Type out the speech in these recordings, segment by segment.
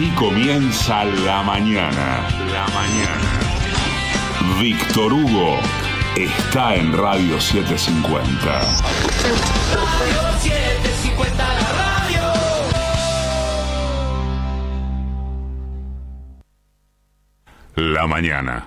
Así comienza la mañana. La mañana. Víctor Hugo está en Radio 750. Radio 750, la radio. La mañana.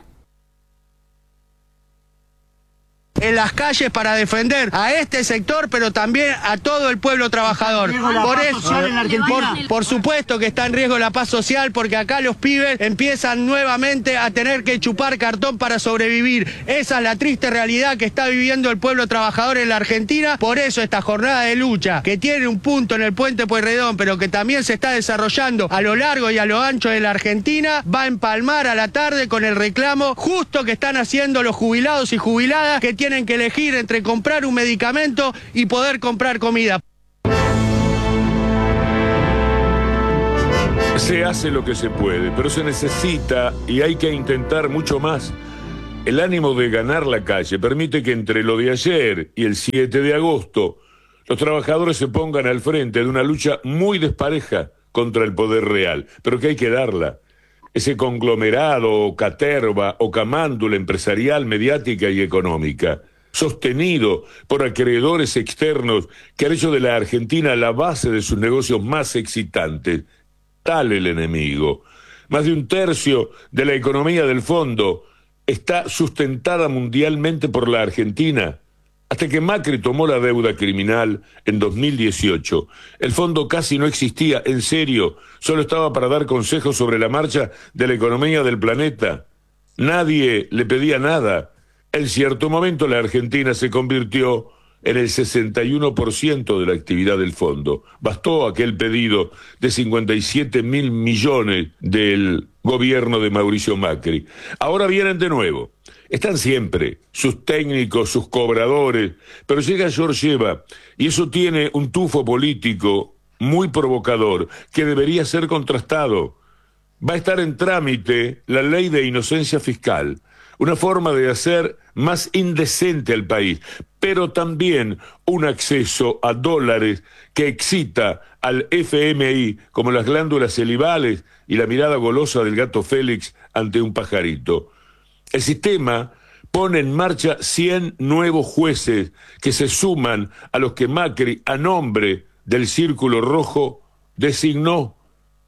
En las calles para defender a este sector, pero también a todo el pueblo trabajador. Por eso, por supuesto que está en riesgo la paz social, porque acá los pibes empiezan nuevamente a tener que chupar cartón para sobrevivir. Esa es la triste realidad que está viviendo el pueblo trabajador en la Argentina. Por eso esta jornada de lucha, que tiene un punto en el Puente Pueyrredón, pero que también se está desarrollando a lo largo y a lo ancho de la Argentina, va a empalmar a la tarde con el reclamo justo que están haciendo los jubilados y jubiladas, que tienen que elegir entre comprar un medicamento y poder comprar comida. Se hace lo que se puede, pero se necesita y hay que intentar mucho más. El ánimo de ganar la calle permite que entre lo de ayer y el 7 de agosto, los trabajadores se pongan al frente de una lucha muy despareja contra el poder real, pero que hay que darla. Ese conglomerado o caterva o camándula empresarial, mediática y económica, sostenido por acreedores externos que han hecho de la Argentina la base de sus negocios más excitantes. Tal el enemigo. Más de un tercio de la economía del fondo está sustentada mundialmente por la Argentina. Hasta que Macri tomó la deuda criminal en 2018, el fondo casi no existía, en serio, solo estaba para dar consejos sobre la marcha de la economía del planeta. Nadie le pedía nada. En cierto momento la Argentina se convirtió en el 61% de la actividad del fondo. Bastó aquel pedido de 57.000 millones del gobierno de Mauricio Macri. Ahora vienen de nuevo. Están siempre, sus técnicos, sus cobradores, pero llega Georgieva y eso tiene un tufo político muy provocador que debería ser contrastado. Va a estar en trámite la ley de inocencia fiscal, una forma de hacer más indecente al país, pero también un acceso a dólares que excita al FMI como las glándulas salivales y la mirada golosa del gato Félix ante un pajarito. El sistema pone en marcha 100 nuevos jueces que se suman a los que Macri, a nombre del Círculo Rojo, designó.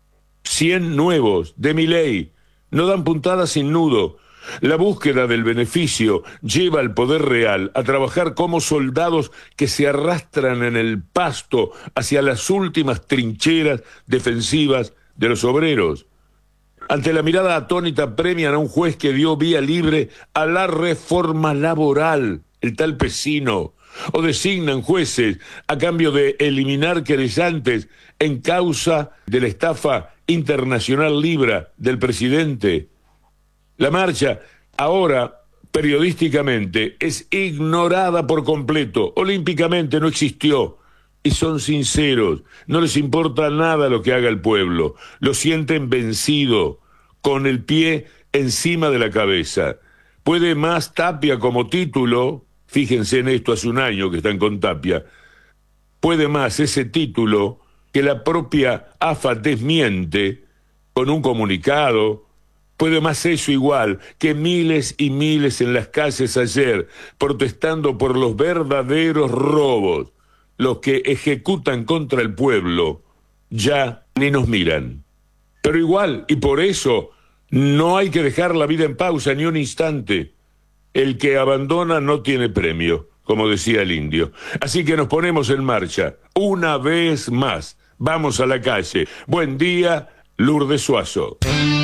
100 nuevos de Milei. No dan puntada sin nudo. La búsqueda del beneficio lleva al poder real a trabajar como soldados que se arrastran en el pasto hacia las últimas trincheras defensivas de los obreros. Ante la mirada atónita premian a un juez que dio vía libre a la reforma laboral, el tal Pesino, o designan jueces a cambio de eliminar querellantes en causa de la estafa internacional Libra del presidente. La marcha, ahora, periodísticamente, es ignorada por completo, olímpicamente no existió. Y son sinceros, no les importa nada lo que haga el pueblo, lo sienten vencido, con el pie encima de la cabeza. Puede más Tapia como título, fíjense en esto, hace un año que están con Tapia, puede más ese título que la propia AFA desmiente con un comunicado, puede más eso igual que miles y miles en las calles ayer, protestando por los verdaderos robos. Los que ejecutan contra el pueblo ya ni nos miran. Pero igual, y por eso, no hay que dejar la vida en pausa ni un instante. El que abandona no tiene premio, como decía el indio. Así que nos ponemos en marcha, una vez más. Vamos a la calle. Buen día, Lourdes Suazo.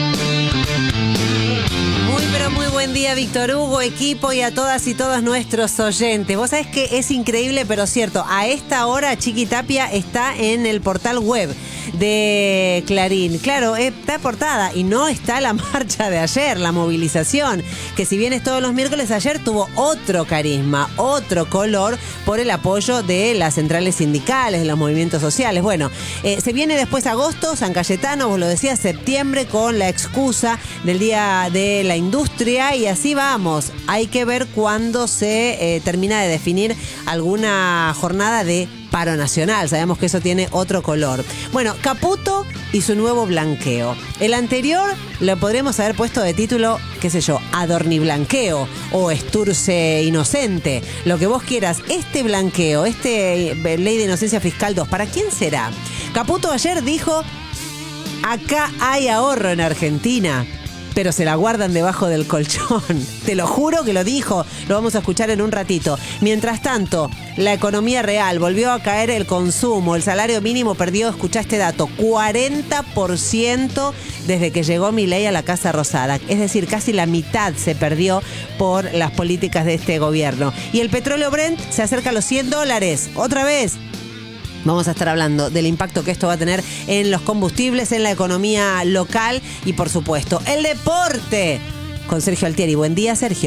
Muy buen día, Víctor Hugo, equipo y a todas y todos nuestros oyentes. Vos sabés que es increíble, pero cierto, a esta hora Chiqui Tapia está en el portal web de Clarín. Claro, está portada y no está la marcha de ayer, la movilización, que si bien es todos los miércoles, ayer tuvo otro carisma, otro color por el apoyo de las centrales sindicales, de los movimientos sociales. Bueno, se viene después agosto, San Cayetano, vos lo decías, septiembre, con la excusa del Día de la Industria, y así vamos. Hay que ver cuándo se termina de definir alguna jornada de paro nacional. Sabemos que eso tiene otro color. Bueno, Caputo y su nuevo blanqueo. El anterior lo podríamos haber puesto de título, qué sé yo, adorniblanqueo o Esturce inocente, lo que vos quieras. Este blanqueo, ley de inocencia fiscal 2, ¿para quién será? Caputo ayer dijo: acá hay ahorro en Argentina, pero se la guardan debajo del colchón. Te lo juro que lo dijo, lo vamos a escuchar en un ratito. Mientras tanto, la economía real, volvió a caer el consumo, el salario mínimo perdió, escuchá este dato, 40% desde que llegó Milei a la Casa Rosada. Es decir, casi la mitad se perdió por las políticas de este gobierno. Y el petróleo Brent se acerca a los $100, otra vez. Vamos a estar hablando del impacto que esto va a tener en los combustibles, en la economía local y, por supuesto, el deporte. Con Sergio Altieri. Buen día, Sergio.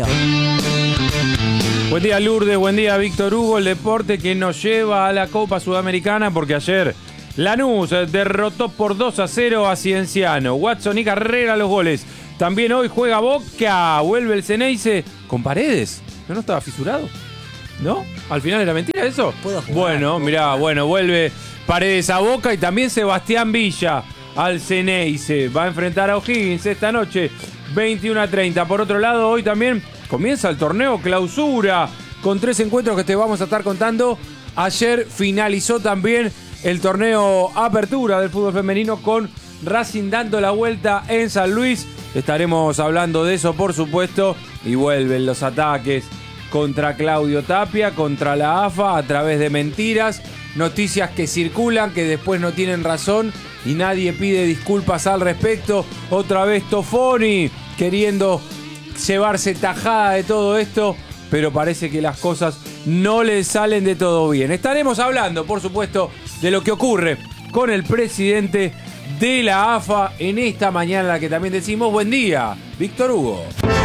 Buen día, Lourdes. Buen día, Víctor Hugo. El deporte que nos lleva a la Copa Sudamericana, porque ayer Lanús derrotó por 2-0 a Cienciano. Watson y Carrera los goles. También hoy juega Boca. Vuelve el Ceneice con Paredes. ¿No estaba fisurado? ¿No? ¿Al final era mentira eso? Puedo jugar. Bueno, mirá, vuelve Paredes a Boca y también Sebastián Villa al Ceneice. Va a enfrentar a O'Higgins esta noche, 21:30. Por otro lado, hoy también comienza el torneo Clausura con 3 encuentros que te vamos a estar contando. Ayer finalizó también el torneo Apertura del fútbol femenino con Racing dando la vuelta en San Luis. Estaremos hablando de eso, por supuesto. Y vuelven los ataques contra Claudio Tapia, contra la AFA, a través de mentiras, noticias que circulan, que después no tienen razón y nadie pide disculpas al respecto. Otra vez Tofoni queriendo llevarse tajada de todo esto, pero parece que las cosas no le salen de todo bien. Estaremos hablando, por supuesto, de lo que ocurre con el presidente de la AFA en esta mañana, en la que también decimos buen día, Víctor Hugo.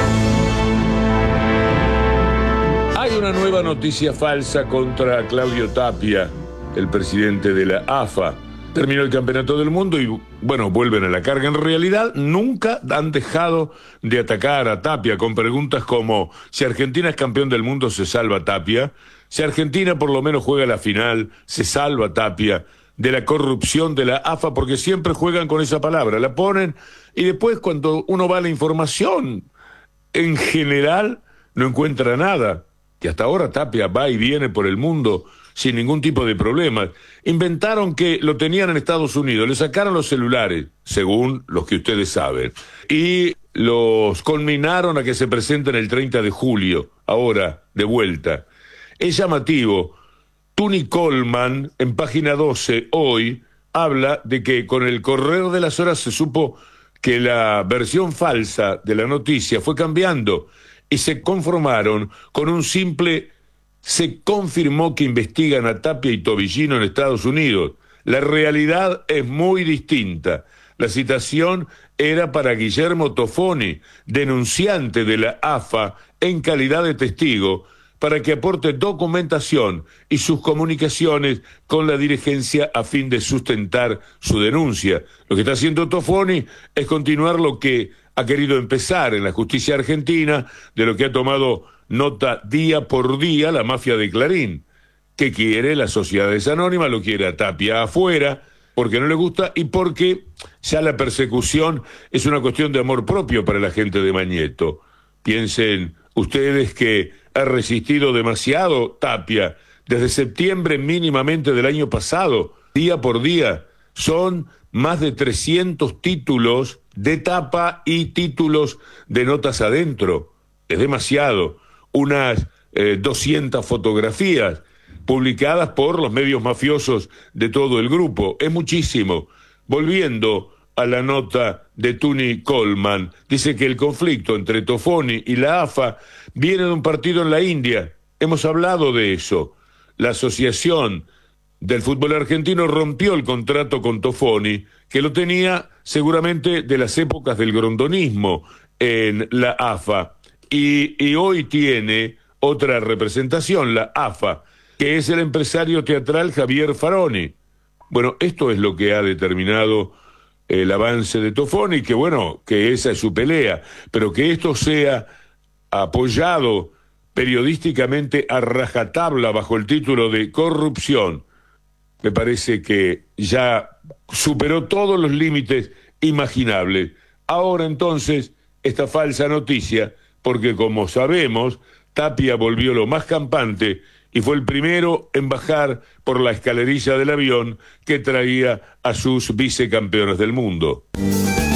Hay una nueva noticia falsa contra Claudio Tapia, el presidente de la AFA. Terminó el campeonato del mundo y, bueno, vuelven a la carga. En realidad, nunca han dejado de atacar a Tapia con preguntas como: si Argentina es campeón del mundo, ¿se salva Tapia? Si Argentina por lo menos juega la final, ¿se salva Tapia de la corrupción de la AFA? Porque siempre juegan con esa palabra, la ponen, y después cuando uno va a la información, en general no encuentra nada. Que hasta ahora Tapia va y viene por el mundo sin ningún tipo de problemas. Inventaron que lo tenían en Estados Unidos, le sacaron los celulares, según los que ustedes saben, y los conminaron a que se presenten el 30 de julio, ahora, de vuelta. Es llamativo. Tuni Coleman, en página 12, hoy, habla de que con el correr de las horas se supo que la versión falsa de la noticia fue cambiando, y se conformaron con un simple: se confirmó que investigan a Tapia y Tobillino en Estados Unidos. La realidad es muy distinta. La citación era para Guillermo Tofoni, denunciante de la AFA en calidad de testigo, para que aporte documentación y sus comunicaciones con la dirigencia a fin de sustentar su denuncia. Lo que está haciendo Tofoni es continuar lo que ha querido empezar en la justicia argentina, de lo que ha tomado nota día por día la mafia de Clarín. ¿Qué quiere? Las sociedades anónimas lo quiere a Tapia afuera, porque no le gusta y porque ya la persecución es una cuestión de amor propio para la gente de Mañeto. Piensen ustedes que ha resistido demasiado Tapia desde septiembre mínimamente del año pasado, día por día. Son más de 300 títulos de tapa y títulos de notas adentro. Es demasiado. Unas 200 fotografías publicadas por los medios mafiosos de todo el grupo. Es muchísimo. Volviendo a la nota de Tuni Coleman, dice que el conflicto entre Tofoni y la AFA viene de un partido en la India. Hemos hablado de eso. La Asociación del Fútbol Argentino rompió el contrato con Tofoni, que lo tenía seguramente de las épocas del grondonismo en la AFA, y hoy tiene otra representación, la AFA, que es el empresario teatral Javier Faroni. Bueno, esto es lo que ha determinado el avance de Tofoni, que bueno, que esa es su pelea, pero que esto sea apoyado periodísticamente a rajatabla bajo el título de corrupción me parece que ya superó todos los límites imaginables. Ahora entonces, esta falsa noticia, porque como sabemos, Tapia volvió lo más campante y fue el primero en bajar por la escalerilla del avión que traía a sus vicecampeones del mundo.